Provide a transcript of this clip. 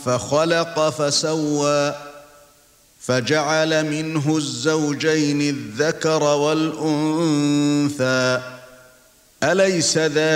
فخلق فسوى فجعل منه الزوجين الذكر والأنثى أليس ذلك